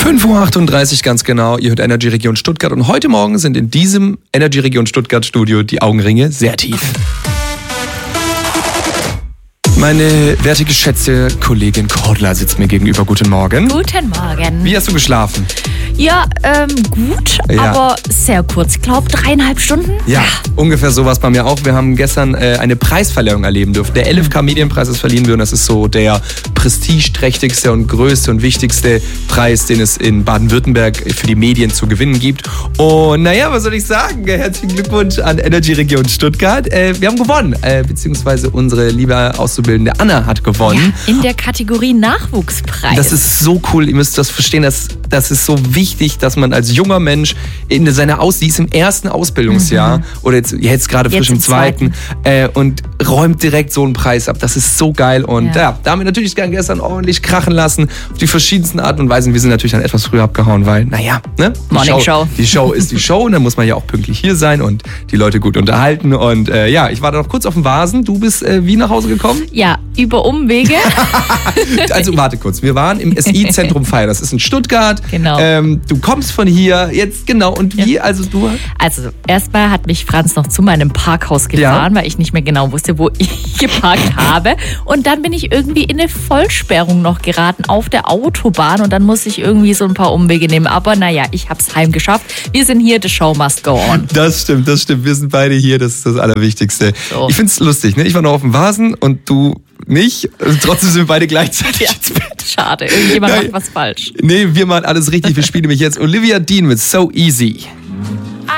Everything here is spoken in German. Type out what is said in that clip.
5:38 Uhr ganz genau. Ihr hört Energy Region Stuttgart und heute Morgen sind in diesem Energy Region Stuttgart Studio die Augenringe sehr tief. Meine werte, geschätzte Kollegin Cordula sitzt mir gegenüber. Guten Morgen. Guten Morgen. Wie hast du geschlafen? Ja, gut, aber sehr kurz. Ich glaube 3,5 Stunden. Ja, ungefähr sowas bei mir auch. Wir haben gestern eine Preisverleihung erleben dürfen. Der LFK Medienpreis ist verliehen worden. Das ist so der prestigeträchtigste und größte und wichtigste Preis, den es in Baden-Württemberg für die Medien zu gewinnen gibt. Und naja, was soll ich sagen? Herzlichen Glückwunsch an Energy Region Stuttgart. Wir haben gewonnen, beziehungsweise unsere liebe Auszubildende Anna hat gewonnen. Ja, in der Kategorie Nachwuchspreis. Das ist so cool, ihr müsst das verstehen, das ist so wichtig, dass man als junger Mensch die ist im ersten Ausbildungsjahr oder jetzt gerade frisch im zweiten und räumt direkt so einen Preis ab. Das ist so geil und da haben wir natürlich gestern ordentlich krachen lassen auf die verschiedensten Arten und Weisen. Wir sind natürlich dann etwas früher abgehauen, weil, Morning Show. Die Show ist die Show und dann muss man ja auch pünktlich hier sein und die Leute gut unterhalten und ich war da noch kurz auf dem Vasen. Du bist wie nach Hause gekommen? Ja, über Umwege. Also warte kurz, wir waren im SI-Zentrum Feier, das ist in Stuttgart. Genau. Du kommst von hier, jetzt genau, und wie, also du? Also erstmal hat mich Franz noch zu meinem Parkhaus gefahren, weil ich nicht mehr genau wusste, wo ich geparkt habe. Und dann bin ich irgendwie in eine Vollsperrung noch geraten auf der Autobahn und dann musste ich irgendwie so ein paar Umwege nehmen. Aber naja, ich hab's heimgeschafft. Wir sind hier, the show must go on. Das stimmt. Wir sind beide hier, das ist das Allerwichtigste. So. Ich find's lustig, ne? Ich war noch auf dem Vasen und du nicht. Also trotzdem sind wir beide gleichzeitig ins Bett. Schade, irgendjemand macht was falsch. Nee, wir machen alles richtig. Wir spielen nämlich jetzt Olivia Dean mit So Easy.